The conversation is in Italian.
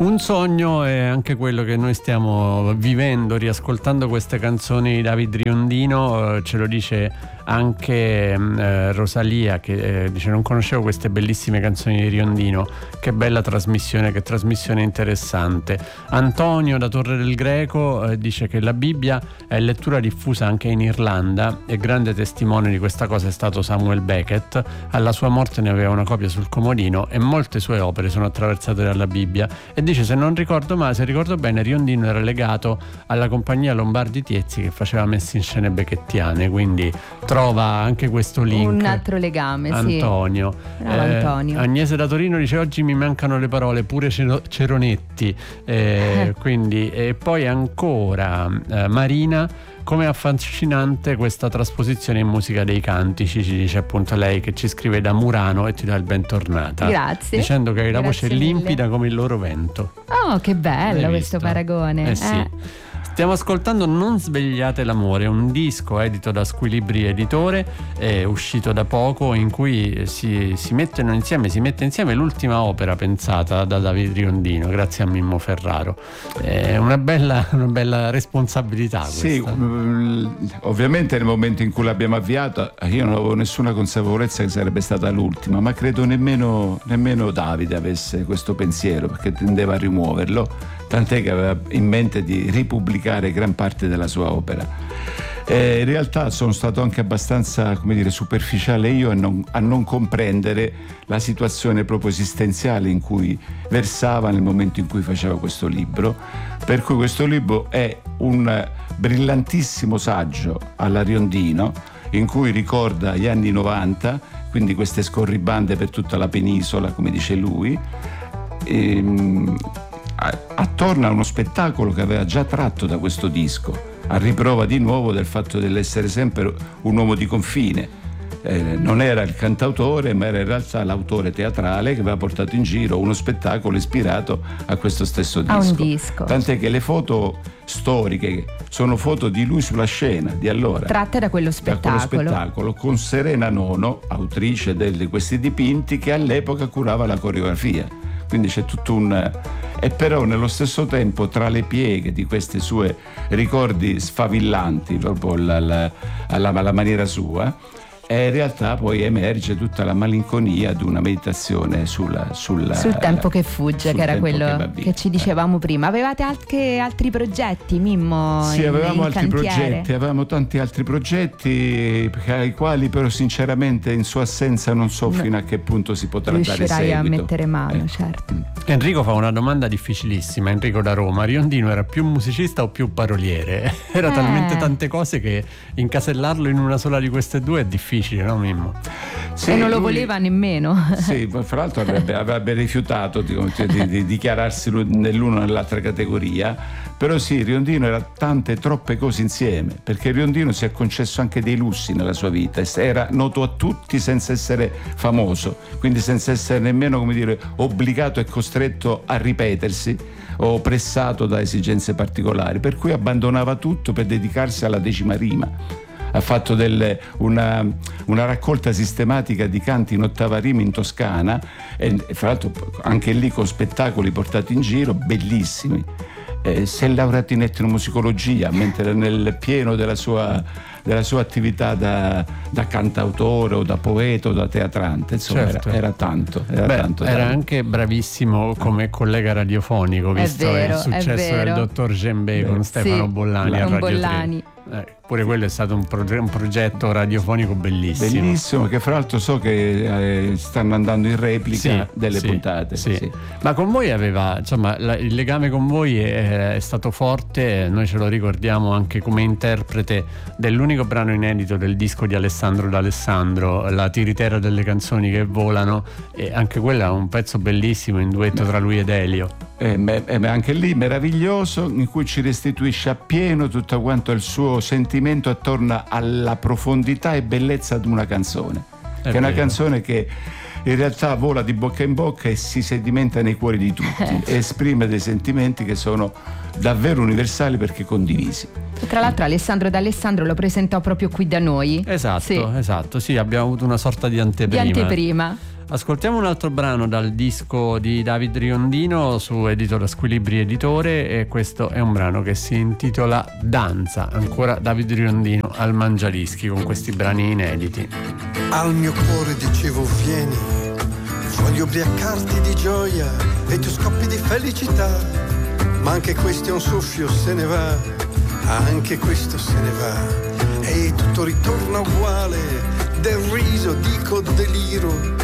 Un sogno è anche quello che noi stiamo vivendo, riascoltando queste canzoni di David Riondino. Ce lo dice anche Rosalia, che dice: non conoscevo queste bellissime canzoni di Riondino, che bella trasmissione, che trasmissione interessante. Antonio da Torre del Greco dice che la Bibbia è lettura diffusa anche in Irlanda e grande testimone di questa cosa è stato Samuel Beckett. Alla sua morte ne aveva una copia sul comodino e molte sue opere sono attraversate dalla Bibbia. E dice: se ricordo bene, Riondino era legato alla compagnia Lombardi Tiezzi che faceva messe in scene becchettiane, quindi trova anche questo link. Un altro legame, Antonio. Sì. Antonio. Agnese da Torino dice: oggi mi mancano le parole, pure Ceronetti. Quindi, e poi ancora Marina: come affascinante questa trasposizione in musica dei cantici, ci dice appunto lei, che ci scrive da Murano e ti dà il bentornata. Grazie. Dicendo che hai la voce Grazie mille. limpida come il loro vento. Oh, che bello questo paragone. Sì. Stiamo ascoltando Non svegliate l'amore, un disco edito da Squilibri Editore, uscito da poco, in cui si mette insieme l'ultima opera pensata da David Riondino, grazie a Mimmo Ferraro. È una bella responsabilità questa. Sì, ovviamente nel momento in cui l'abbiamo avviata io non avevo nessuna consapevolezza che sarebbe stata l'ultima, ma credo nemmeno Davide avesse questo pensiero, perché tendeva a rimuoverlo, tant'è che aveva in mente di ripubblicare gran parte della sua opera. In realtà sono stato anche abbastanza, superficiale io a non comprendere la situazione proprio esistenziale in cui versava nel momento in cui faceva questo libro, per cui questo libro è un brillantissimo saggio alla Riondino, in cui ricorda gli anni 90, quindi queste scorribande per tutta la penisola, come dice lui, attorno a uno spettacolo che aveva già tratto da questo disco, a riprova di nuovo del fatto dell'essere sempre un uomo di confine. Non era il cantautore, ma era in realtà l'autore teatrale che aveva portato in giro uno spettacolo ispirato a questo stesso disco. A un disco. Tant'è che le foto storiche sono foto di lui sulla scena di allora, tratte da quello spettacolo, con Serena Nono, autrice di questi dipinti, che all'epoca curava la coreografia. Quindi c'è tutto e però nello stesso tempo, tra le pieghe di questi suoi ricordi sfavillanti, proprio alla maniera sua, e in realtà poi emerge tutta la malinconia di una meditazione sul tempo che fugge, che era quello che ci dicevamo prima. Avevate anche altri progetti, Mimmo? Sì, avevamo altri progetti, avevamo tanti altri progetti ai quali però sinceramente in sua assenza non so fino a che punto si potrà dare seguito. Riuscirai a mettere mano, certo. Enrico fa una domanda difficilissima. Enrico da Roma: Riondino era più musicista o più paroliere? Era talmente tante cose che incasellarlo in una sola di queste due è difficile, no Mimmo? Sì, e non lo voleva nemmeno. Sì, fra l'altro avrebbe rifiutato di dichiararsi nell'una o nell'altra categoria, però sì, Riondino era troppe cose insieme, perché Riondino si è concesso anche dei lussi nella sua vita, era noto a tutti senza essere famoso, quindi senza essere nemmeno obbligato e costretto a ripetersi o pressato da esigenze particolari, per cui abbandonava tutto per dedicarsi alla decima rima. Ha fatto una raccolta sistematica di canti in ottava rima in Toscana, e fra l'altro anche lì con spettacoli portati in giro bellissimi. Si è laureato in etnomusicologia, mentre nel pieno della sua attività da cantautore o da poeta o da teatrante, insomma, certo. era tanto. Era anche bravissimo come collega radiofonico, visto il successo del dottor Gembé con Stefano Bollani a Radio 3. Pure quello è stato un progetto radiofonico bellissimo, che fra l'altro so che stanno andando in replica delle puntate. Sì. Ma con voi il legame con voi è stato forte. Noi ce lo ricordiamo anche come interprete dell'unico brano inedito del disco di Alessandro D'Alessandro, La tiritera delle canzoni che volano, e anche quello è un pezzo bellissimo in duetto tra lui ed Elio. Anche lì meraviglioso, in cui ci restituisce appieno tutto quanto il suo sentimento attorno alla profondità e bellezza di una canzone, che è una canzone che in realtà vola di bocca in bocca e si sedimenta nei cuori di tutti e esprime dei sentimenti che sono davvero universali perché condivisi. Tra l'altro Alessandro D'Alessandro lo presentò proprio qui da noi. Esatto, sì, abbiamo avuto una sorta di anteprima. Ascoltiamo un altro brano dal disco di David Riondino su edito da Squilibri Editore, e questo è un brano che si intitola Danza. Ancora David Riondino al Mangiadischi con questi brani inediti. Al mio cuore dicevo vieni, voglio ubriacarti di gioia e tu scoppi di felicità, ma anche questo è un soffio, se ne va, anche questo se ne va, e tutto ritorna uguale, del riso dico deliro,